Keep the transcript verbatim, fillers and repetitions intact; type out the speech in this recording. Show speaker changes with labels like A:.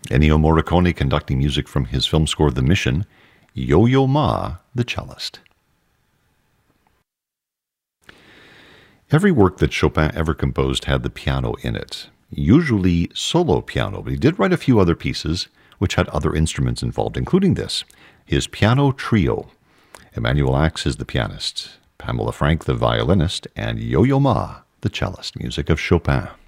A: Ennio Morricone conducting music from his film score The Mission, Yo-Yo Ma, the cellist. Every work that Chopin ever composed had the piano in it, usually solo piano, but he did write a few other pieces which had other instruments involved, including this, his Piano Trio. Emanuel Ax is the pianist, Pamela Frank the violinist, and Yo-Yo Ma the cellist. Music of Chopin.